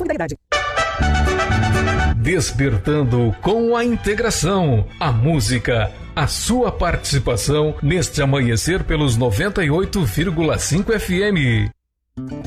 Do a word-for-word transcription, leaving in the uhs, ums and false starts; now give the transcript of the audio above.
solidariedade. Despertando com a integração, a música, a sua participação neste amanhecer pelos noventa e oito vírgula cinco F M.